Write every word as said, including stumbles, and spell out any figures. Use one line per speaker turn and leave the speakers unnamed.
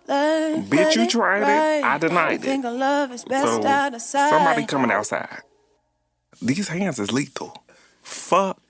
Let,
Bitch,
let
you
it
tried
ride.
it. I denied
I think
it.
our love is best
So
out of sight.
somebody coming outside. These hands is lethal. Fuck